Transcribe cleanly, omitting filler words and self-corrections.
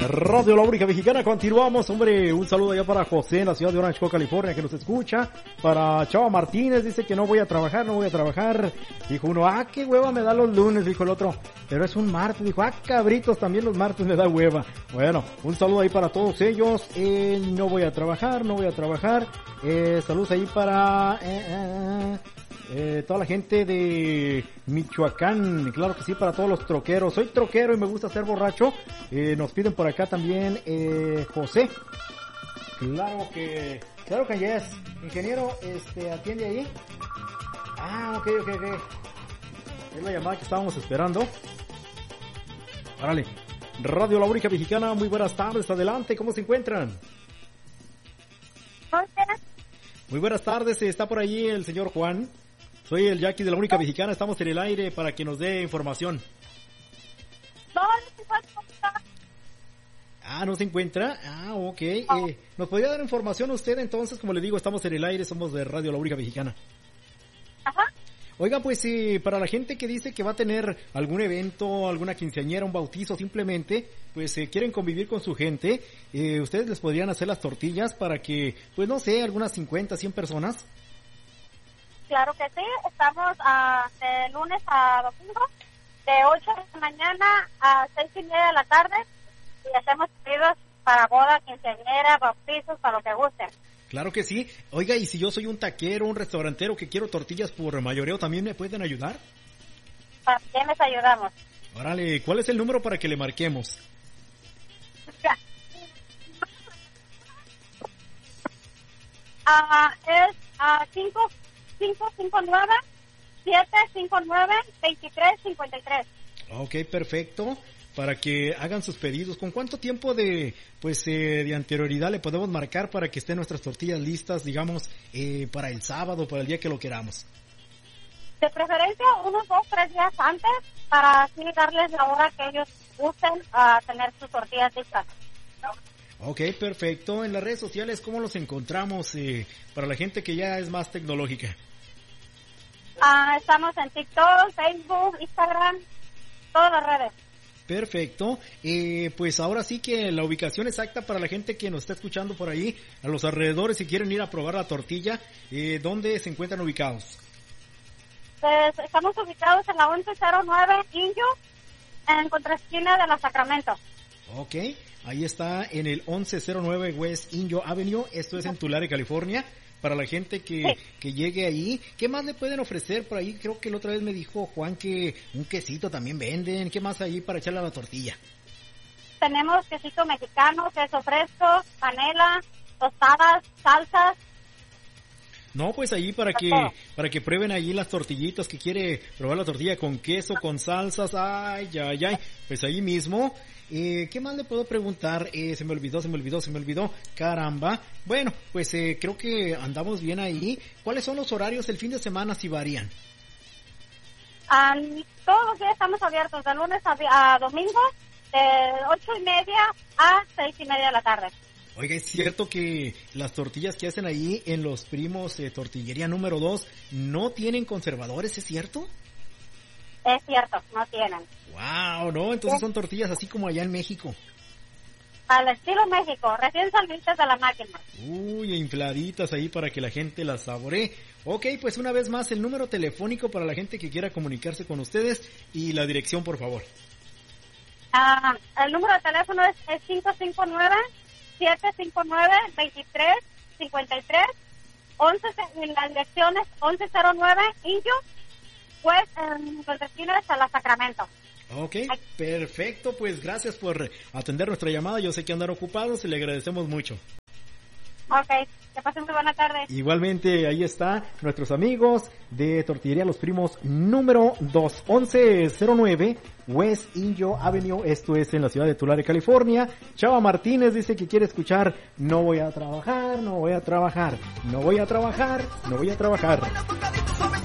Radio La Única Mexicana, continuamos, hombre, un saludo allá para José en la ciudad de Orange, California, que nos escucha, para Chava Martínez, dice que no voy a trabajar, dijo uno, qué hueva me da los lunes, dijo el otro, pero es un martes, dijo, cabritos, también los martes me da hueva. Bueno, un saludo ahí para todos ellos, no voy a trabajar, saludos ahí para toda la gente de Michoacán, claro que sí, para todos los troqueros. Soy troquero y me gusta ser borracho. Nos piden por acá también José. Claro que yes. Ingeniero, atiende ahí. Ok. Es la llamada que estábamos esperando. Órale. Radio La Única Mexicana, muy buenas tardes, adelante, ¿cómo se encuentran? Muy buenas tardes, está por allí el señor Juan. Soy el Jackie de La Única Mexicana, estamos en el aire para que nos dé información. ¿No se encuentra? Ok. ¿Nos podría dar información usted entonces? Como le digo, estamos en el aire, somos de Radio La Única Mexicana. Ajá. Oiga, pues para la gente que dice que va a tener algún evento, alguna quinceañera, un bautizo, simplemente, pues quieren convivir con su gente, ustedes les podrían hacer las tortillas para que, pues no sé, algunas 50, 100 personas. Claro que sí, estamos de lunes a domingo, de 8 de la mañana a 6:30 de la tarde, y hacemos pedidos para boda, quinceañera, bautizos, para lo que gusten. Claro que sí. Oiga, y si yo soy un taquero, un restaurantero que quiero tortillas por mayoreo, ¿también me pueden ayudar? También les ayudamos. Órale, ¿cuál es el número para que le marquemos? Es 559-759-2353. Ok, perfecto. Para que hagan sus pedidos. ¿Con cuánto tiempo de anterioridad le podemos marcar para que estén nuestras tortillas listas, digamos, para el sábado, para el día que lo queramos? De preferencia unos 2-3 días antes, para así darles la hora que ellos gusten a tener sus tortillas listas. Ok, perfecto. En las redes sociales, ¿cómo los encontramos para la gente que ya es más tecnológica? Estamos en TikTok, Facebook, Instagram, todas las redes. Perfecto, pues ahora sí que la ubicación exacta para la gente que nos está escuchando por ahí, a los alrededores, si quieren ir a probar la tortilla, ¿dónde se encuentran ubicados? Pues estamos ubicados en la 1109 Inyo, en contraesquina de la Sacramento. Ok, ahí está en el 1109 West Inyo Avenue, esto es en Tulare, California. Para la gente que llegue ahí, ¿qué más le pueden ofrecer por ahí? Creo que la otra vez me dijo Juan que un quesito también venden. ¿Qué más ahí para echarle a la tortilla? Tenemos quesito mexicano, queso fresco, panela, tostadas, salsas. No, pues ahí para que prueben allí las tortillitas, que quiere probar la tortilla con queso, con salsas, ay, pues ahí mismo. ¿Qué más le puedo preguntar? Se me olvidó, caramba. Bueno, pues creo que andamos bien ahí. ¿Cuáles son los horarios el fin de semana, si varían? Todos los días estamos abiertos, de lunes a domingo, de 8:30 a 6:30 de la tarde. Oiga, ¿es cierto que las tortillas que hacen ahí en Los Primos Tortillería número 2 no tienen conservadores, es cierto? Es cierto, no tienen. Wow, ¿no? Entonces son tortillas así como allá en México. Al estilo México, recién salidas de la máquina. Uy, infladitas ahí para que la gente las saboree. Ok, pues una vez más el número telefónico para la gente que quiera comunicarse con ustedes y la dirección, por favor. El número de teléfono es 559-759-2353. La dirección es 1109 Inyo, pues en los destinos a la Sacramento. Ok, perfecto, pues gracias por atender nuestra llamada. Yo sé que andan ocupados y le agradecemos mucho. Ok, que pasen muy buena tarde. Igualmente, ahí está nuestros amigos de Tortillería Los Primos número 2, 1109 West Inyo Avenue, esto es en la ciudad de Tulare, California. Chava Martínez dice que quiere escuchar No voy a trabajar, no voy a trabajar, no voy a trabajar, no voy a trabajar.